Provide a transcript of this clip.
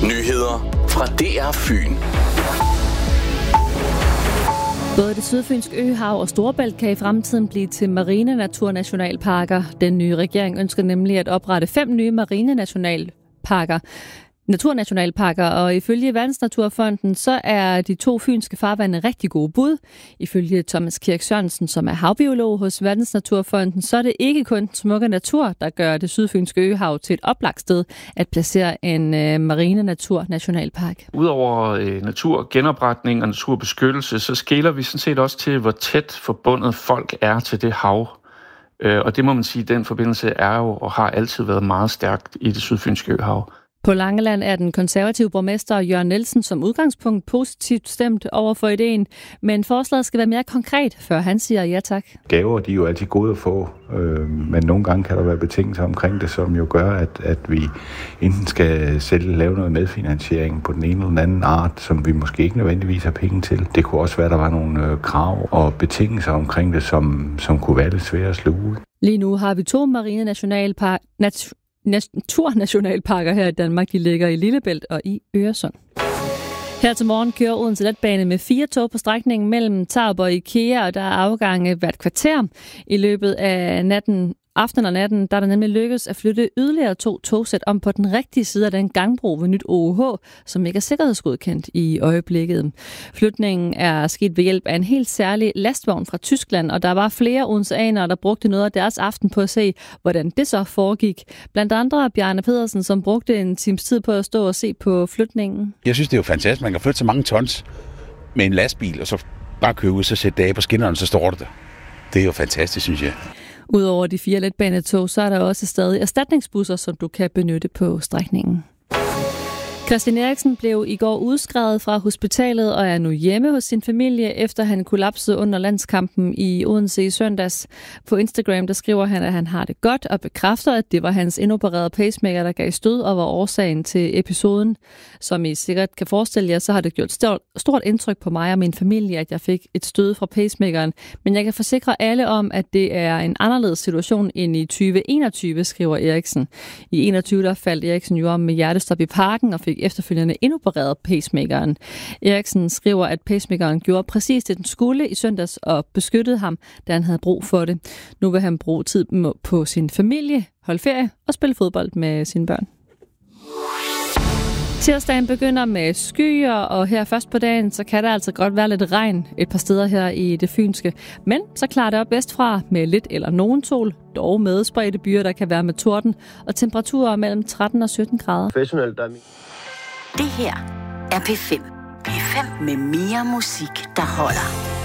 Nyheder fra DR Fyn. Både det sydfynske øhav og Storebælt kan i fremtiden blive til marine naturnationalparker. Den nye regering ønsker nemlig at oprette 5 nye marine naturnationalparker, og ifølge Verdensnaturfonden, så er de 2 fynske farvande rigtig gode bud. Ifølge Thomas Kirk Sørensen, som er havbiolog hos Verdensnaturfonden, så er det ikke kun den smukke natur, der gør det sydfynske øhav til et oplagt sted at placere en marine naturnationalpark. Udover naturgenopretning og naturbeskyttelse, så skeler vi sådan set også til, hvor tæt forbundet folk er til det hav. Og det må man sige, den forbindelse er jo og har altid været meget stærkt i det sydfynske øhav. På Langeland er den konservative borgmester Jørgen Nielsen som udgangspunkt positivt stemt over for ideen, men forslaget skal være mere konkret, før han siger ja tak. Gaver, de er jo altid gode at få, men nogle gange kan der være betingelser omkring det, som jo gør, at vi enten skal selv lave noget medfinansiering på den ene eller den anden art, som vi måske ikke nødvendigvis har penge til. Det kunne også være, at der var nogle krav og betingelser omkring det, som kunne være lidt svære at sluge. Lige nu har vi 2 marine naturnationalparker her i Danmark. De ligger i Lillebælt og i Øresund. Her til morgen kører Odense Letbane med 4 tog på strækningen mellem Tarup og IKEA, og der er afgange hvert kvarter. I løbet af aftenen og natten, der er der nemlig lykkedes at flytte yderligere 2 togsæt om på den rigtige side af den gangbro ved Nyt OUH, som ikke er sikkerhedsgodkendt i øjeblikket. Flytningen er sket ved hjælp af en helt særlig lastvogn fra Tyskland, og der var flere odenseanere, der brugte noget af deres aften på at se, hvordan det så foregik. Blandt andre Bjarne Pedersen, som brugte en times tid på at stå og se på flytningen. Jeg synes, det er jo fantastisk. Man kan flytte så mange tons med en lastbil, og så bare køre ud, så sætte det af på skinnerne, så står det der. Det er jo fantastisk, synes jeg. Udover de 4 letbanetog, så er der også stadig erstatningsbusser, som du kan benytte på strækningen. Christian Eriksen blev i går udskrevet fra hospitalet og er nu hjemme hos sin familie, efter han kollapsede under landskampen i Odense i søndags. På Instagram der skriver han, at han har det godt og bekræfter, at det var hans indopererede pacemaker, der gav stød og var årsagen til episoden. Som I sikkert kan forestille jer, så har det gjort stort indtryk på mig og min familie, at jeg fik et stød fra pacemakeren. Men jeg kan forsikre alle om, at det er en anderledes situation end i 2021, skriver Eriksen. I 2021 der faldt Eriksen jo om med hjertestop i parken og fik efterfølgende indopereret pacemakeren. Eriksen skriver, at pacemakeren gjorde præcis det, den skulle i søndags og beskyttede ham, da han havde brug for det. Nu vil han bruge tid på sin familie, holde ferie og spille fodbold med sine børn. Tirsdagen begynder med skyer, og her først på dagen, så kan der altså godt være lidt regn et par steder her i det fynske. Men så klarer det op vestfra med lidt eller nogen sol, dog med spredte byer, der kan være med torden, og temperaturer mellem 13 og 17 grader. Det her er P5. P5 med mere musik, der holder.